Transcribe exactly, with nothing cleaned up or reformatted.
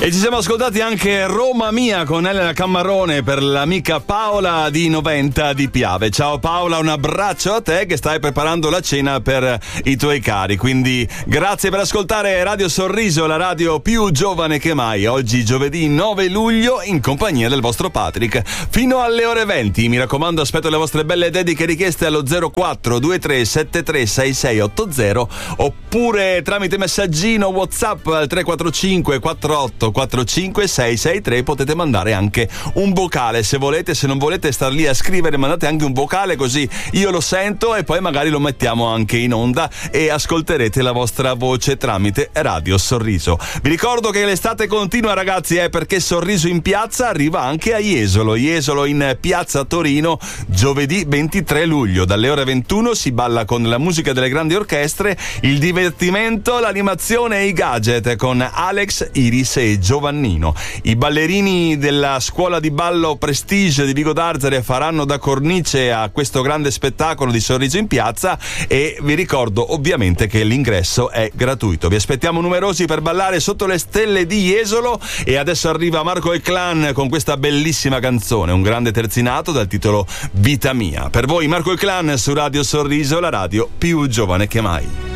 E ci siamo ascoltati anche Roma Mia con Elena Cammarone per l'amica Paola di Noventa di Piave. Ciao Paola, un abbraccio a te che stai preparando la cena per i tuoi cari. Quindi grazie per ascoltare Radio Sorriso, la radio più giovane che mai. Oggi giovedì nove luglio in compagnia del vostro Patrick fino alle ore venti. Mi raccomando, aspetto le vostre belle dediche richieste allo zero quattro due tre sette tre sei sei otto zero oppure tramite messaggino WhatsApp al tre quattro cinque quattro otto quattro cinque sei sei tre. Potete mandare anche un vocale se volete, se non volete star lì a scrivere mandate anche un vocale, così io lo sento e poi magari lo mettiamo anche in onda e ascolterete la vostra voce tramite Radio Sorriso. Vi ricordo che l'estate continua, ragazzi, è perché Sorriso in Piazza arriva anche a Jesolo. Jesolo in Piazza Torino giovedì ventitré luglio dalle ore ventuno si balla con la musica delle grandi orchestre, il divertimento, l'animazione e i gadget con Alex, Iris e Giovannino. I ballerini della scuola di ballo Prestige di Vigo d'Arzere faranno da cornice a questo grande spettacolo di Sorriso in Piazza e vi ricordo ovviamente che l'ingresso è gratuito. Vi aspettiamo numerosi per ballare sotto le stelle di Jesolo. E adesso arriva Marco e Clan con questa bellissima canzone, un grande terzinato dal titolo Vita Mia. Per voi Marco e Clan su Radio Sorriso, la radio più giovane che mai.